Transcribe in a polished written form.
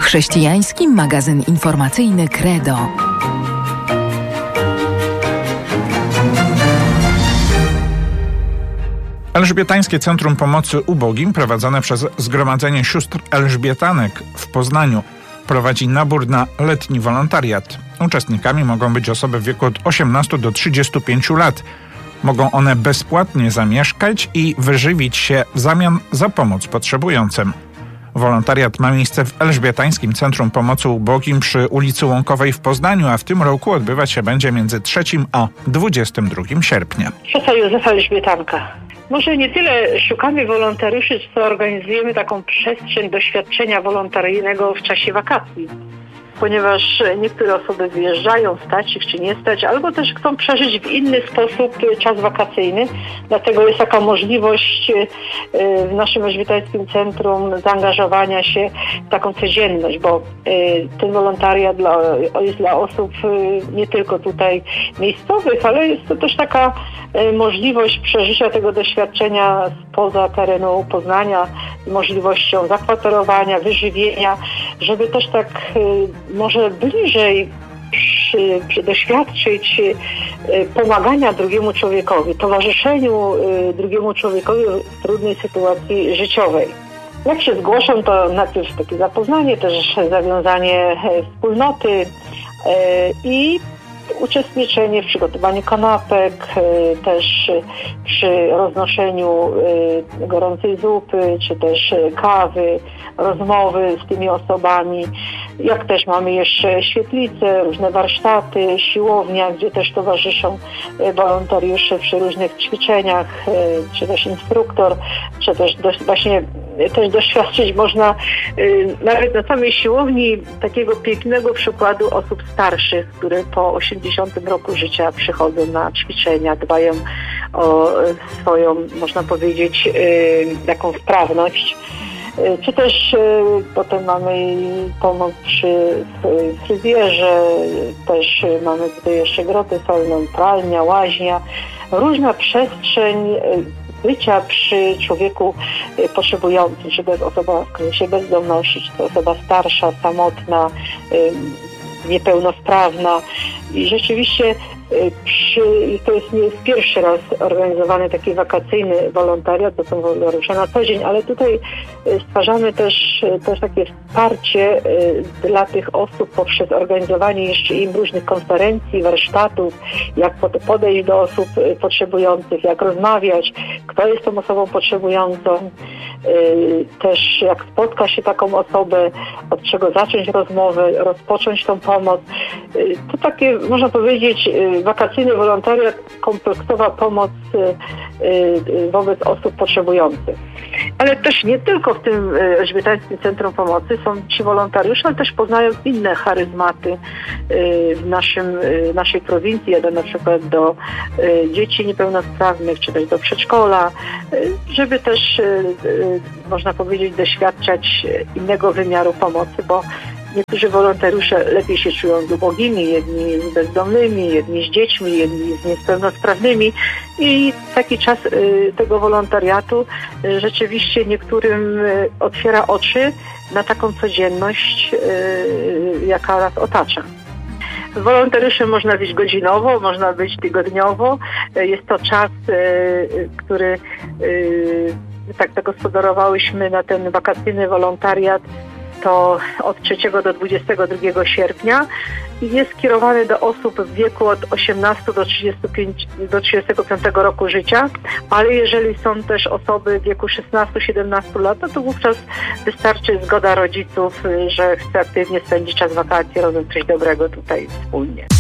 Chrześcijański magazyn informacyjny Credo. Elżbietańskie Centrum Pomocy Ubogim, prowadzone przez Zgromadzenie Sióstr Elżbietanek w Poznaniu, prowadzi nabór na letni wolontariat. Uczestnikami mogą być osoby w wieku od 18 do 35 lat. Mogą one bezpłatnie zamieszkać i wyżywić się w zamian za pomoc potrzebującym. Wolontariat ma miejsce w Elżbietańskim Centrum Pomocy Ubogim przy ulicy Łąkowej w Poznaniu, a w tym roku odbywać się będzie między 3 a 22 sierpnia. Siostra Józefa Elżbietanka. Może nie tyle szukamy wolontariuszy, co organizujemy taką przestrzeń doświadczenia wolontaryjnego w czasie wakacji. Ponieważ niektóre osoby wyjeżdżają, stać ich czy nie stać, albo też chcą przeżyć w inny sposób czas wakacyjny. Dlatego jest taka możliwość w naszym Elżbietańskim Centrum zaangażowania się w taką codzienność, bo ten wolontariat jest dla osób nie tylko tutaj miejscowych, ale jest to też taka możliwość przeżycia tego doświadczenia spoza terenu Poznania, możliwością zakwaterowania, wyżywienia, żeby też tak może bliżej doświadczyć pomagania drugiemu człowiekowi, towarzyszeniu drugiemu człowiekowi w trudnej sytuacji życiowej. Jak się zgłoszą, to najpierw takie zapoznanie, też zawiązanie wspólnoty i uczestniczenie w przygotowaniu kanapek, też przy roznoszeniu gorącej zupy, czy też kawy, rozmowy z tymi osobami. Jak też mamy jeszcze świetlice, różne warsztaty, siłownia, gdzie też towarzyszą wolontariusze przy różnych ćwiczeniach, czy też instruktor, czy też właśnie doświadczyć można nawet na samej siłowni takiego pięknego przykładu osób starszych, które po 80 roku życia przychodzą na ćwiczenia, dbają o swoją, można powiedzieć, taką sprawność. Czy też potem mamy pomoc przy fryzjerze, też mamy tutaj jeszcze grotę solną, pralnia, łaźnia, różna przestrzeń bycia przy człowieku potrzebującym, czy to jest osoba w kryzysie bezdomności, czy to osoba starsza, samotna, niepełnosprawna. I rzeczywiście to jest nie jest pierwszy raz organizowany taki wakacyjny wolontariat, to są wolontariusze na co dzień, ale tutaj stwarzamy też takie wsparcie dla tych osób poprzez organizowanie jeszcze im różnych konferencji, warsztatów, jak podejść do osób potrzebujących, jak rozmawiać, kto jest tą osobą potrzebującą, też jak spotka się taką osobę, od czego zacząć rozmowę, rozpocząć tą pomoc. To takie, można powiedzieć, wakacyjny wolontariat, kompleksowa pomoc wobec osób potrzebujących. Ale też nie tylko w tym Elżbietańskim Centrum Pomocy są ci wolontariusze, ale też poznają inne charyzmaty w naszej prowincji. Jadę na przykład do dzieci niepełnosprawnych, czy też do przedszkola, żeby też, można powiedzieć, doświadczać innego wymiaru pomocy, bo niektórzy wolontariusze lepiej się czują z ubogimi, jedni z bezdomnymi, jedni z dziećmi, jedni z niepełnosprawnymi i taki czas tego wolontariatu rzeczywiście niektórym otwiera oczy na taką codzienność, jaka nas otacza. Wolontariuszem można być godzinowo, można być tygodniowo. Jest to czas, który tak zagospodarowałyśmy na ten wakacyjny wolontariat, to od 3 do 22 sierpnia i jest skierowany do osób w wieku od 18 do 35 roku życia, ale jeżeli są też osoby w wieku 16-17 lat, to wówczas wystarczy zgoda rodziców, że chce aktywnie spędzić czas wakacji, robiąc coś dobrego tutaj wspólnie.